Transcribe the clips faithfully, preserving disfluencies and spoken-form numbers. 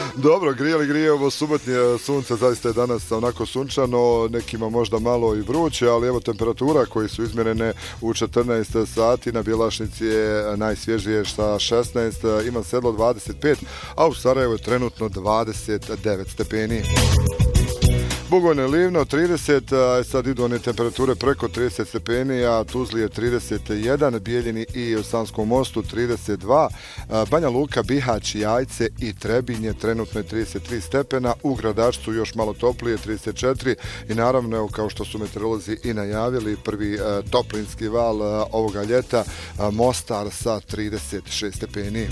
Dobro, grijeli grije ovo subotnje sunce, zaista je danas onako sunčano, nekima možda malo i vruće, ali evo temperatura koje su izmjerene u četrnaest sati na Bjelašnici je najsvježije sa šesnaest, Ivan Sedlo dvadeset pet, a u Sarajevu je trenutno dvadeset devet stepeni. Bugojno Livno trideset, sad idu one temperature preko trideset stepeni, a Tuzli je trideset jedan, Bijeljini i u Sanskom mostu trideset dva, Banja Luka, Bihać, Jajce i Trebinje trenutno je trideset tri stepena, u Gradačcu još malo toplije trideset četiri i naravno, evo, kao što su meteorolozi i najavili, prvi e, toplinski val e, ovoga ljeta, e, Mostar sa trideset šest stepeni.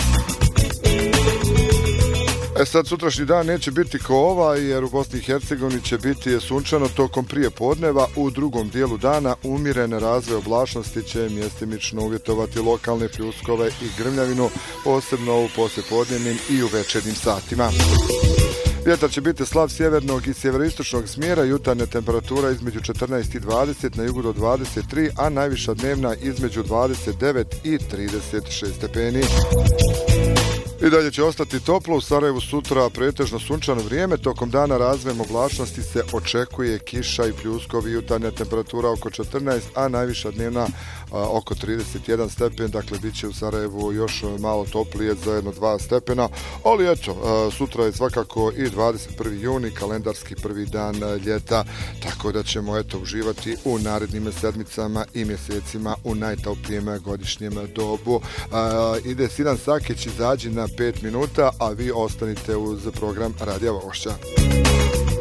E sad, sutrašnji dan neće biti ko ovaj, jer u Bosni i Hercegovini će biti sunčano tokom prije podneva, u drugom dijelu dana umiren razvoj oblačnosti će mjestimično uvjetovati lokalne pljuskove i grmljavinu, posebno u poslijepodnevnim i u večernjim satima. Vjetar će biti slab sjevernog i sjeveroistočnog smjera, jutarnja temperatura između četrnaest i dvadeset, na jugu do dvadeset tri, a najviša dnevna između dvadeset devet i trideset šest stepeni. I dalje će ostati toplo, u Sarajevu sutra pretežno sunčano vrijeme, tokom dana razvojem oblačnosti se očekuje kiša i pljuskovi, jutarnja temperatura oko četrnaest, a najviša dnevna a, oko trideset jedan stepen, dakle bit će u Sarajevu još malo toplije za jedno dva stepena, ali eto, a, sutra je svakako i dvadeset prvi juni, kalendarski prvi dan ljeta, tako da ćemo eto uživati u narednim sedmicama i mjesecima u najtoplijem godišnjem dobu. A, ide Sinan Sakić, izađi na pet minuta, a vi ostanite uz program Radija Vošća.